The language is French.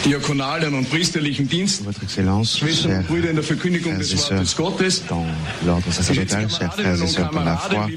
diakonalen und priesterlichen Dienst, Votre Excellence, Schwestern chers und Brüder in der Verkündigung frères des et sœurs Wortes Gottes, dans l'ordre sacerdotal, chers frères et sœurs dans la foi,